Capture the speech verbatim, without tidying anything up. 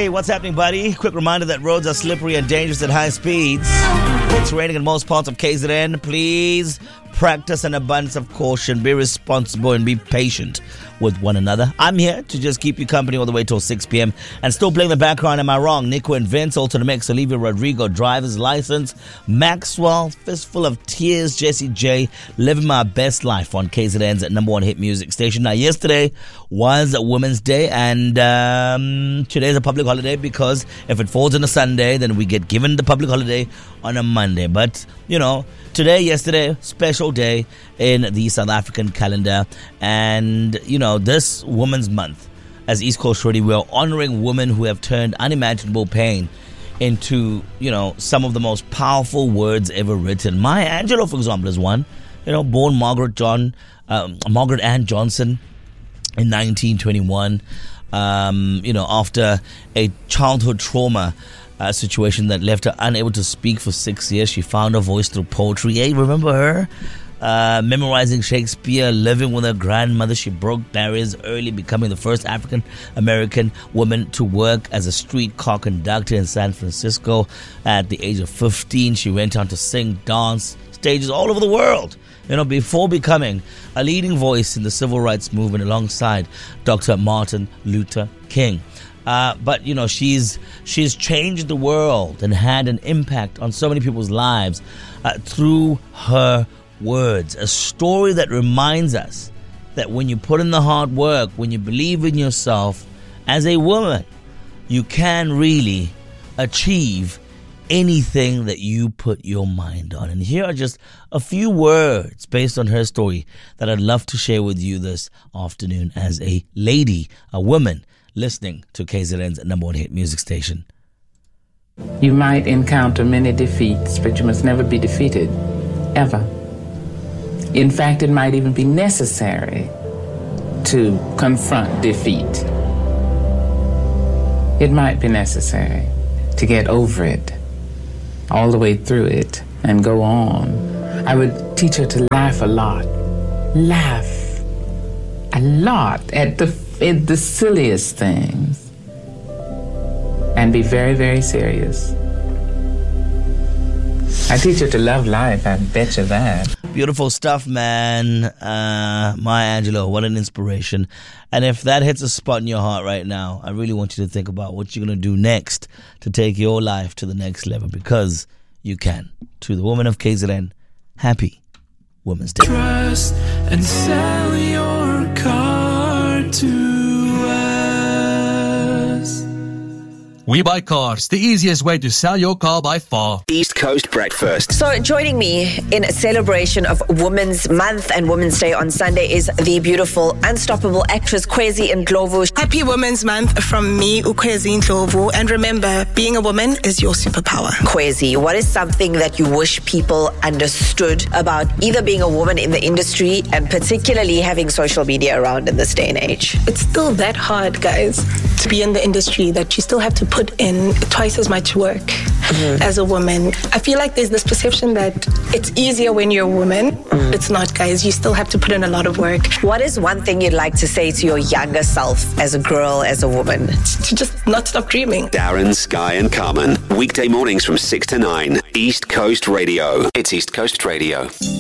Hey, what's happening, buddy? Quick reminder that roads are slippery and dangerous at high speeds. It's raining in most parts of K Z N. Please practice an abundance of caution. Be responsible and be patient with one another. I'm here to just keep you company all the way till six p.m. And still playing the background, am I wrong? Nico and Vince, also the mix, Olivia Rodrigo, driver's license, Maxwell, Fistful of Tears, Jessie J, living my best life on K Z N's number one hit music station. Now, yesterday was Women's Day, and um, today's a public holiday because if it falls on a Sunday, then we get given the public holiday on a Monday. But, you know, today, yesterday, special day in the South African calendar. And, you know, this Women's Month, as East Coast Radio, we're honoring women who have turned unimaginable pain into, you know, some of the most powerful words ever written. Maya Angelou, for example, is one. You know, born Margaret John, um, Margaret Ann Johnson in nineteen twenty-one. Um, you know, after a childhood trauma uh, situation that left her unable to speak for six years, she found her voice through poetry. Hey, remember her? Uh, memorizing Shakespeare, living with her grandmother. She broke barriers early, becoming the first African-American woman to work as a streetcar conductor in San Francisco. At the age of fifteen, she went on to sing, dance, stages all over the world, you know, before becoming a leading voice in the civil rights movement alongside Doctor Martin Luther King. Uh, but, you know, she's she's changed the world and had an impact on so many people's lives uh, through her words. A story that reminds us that when you put in the hard work, when you believe in yourself as a woman, you can really achieve anything that you put your mind on. And here are just a few words based on her story that I'd love to share with you this afternoon as a lady, a woman, listening to K Z N's number one hit music station. You might encounter many defeats, but you must never be defeated, ever. In fact, it might even be necessary to confront defeat. It might be necessary to get over it, all the way through it, and go on. I would teach her to laugh a lot. Laugh a lot at the, at the silliest things. And be very, very serious. I teach her to love life, I bet you that. Beautiful stuff, man. Uh, Maya Angelou, what an inspiration. And if that hits a spot in your heart right now, I really want you to think about what you're going to do next to take your life to the next level, because you can. To the woman of K Z N, happy Women's Day. Trust and sell your car to us. We Buy Cars, the easiest way to sell your car by far. East Coast Breakfast. So joining me in a celebration of Women's Month and Women's Day on Sunday is the beautiful, unstoppable actress Kwezi Ndlovu. Happy Women's Month from me, Ukwezi Ndlovu. And remember, being a woman is your superpower. Kwezi, what is something that you wish people understood about either being a woman in the industry and particularly having social media around in this day and age? It's still that hard, guys, to be in the industry, that you still have to put in twice as much work mm-hmm. as a woman. I feel like there's this perception that it's easier when you're a woman. Mm. It's not, guys. You still have to put in a lot of work. What is one thing you'd like to say to your younger self as a girl, as a woman? To just not stop dreaming. Darren, Sky and Carmen. Weekday mornings from six to nine. East Coast Radio. It's East Coast Radio.